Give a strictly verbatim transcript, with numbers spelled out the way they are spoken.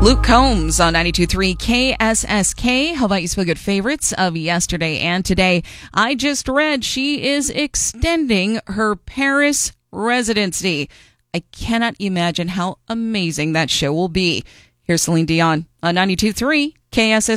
Luke Combs on ninety-two point three K S S K. How about you spill good favorites of yesterday and today? I just read she is extending her Paris residency. I cannot imagine how amazing that show will be. Here's Celine Dion on ninety-two point three K S S K.